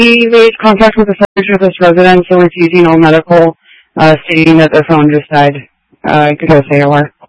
We made contact with the subject of this resident, so refusing all medical, stating that their phone just died. I could go say OR.